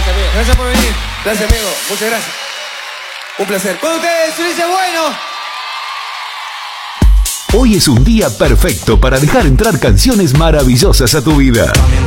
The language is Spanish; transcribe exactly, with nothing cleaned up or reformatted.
Gracias, amigo. Gracias por venir. Gracias, amigo. Muchas gracias. Un placer. Con ustedes, Ulises Bueno. Hoy es un día perfecto para dejar entrar canciones maravillosas a tu vida.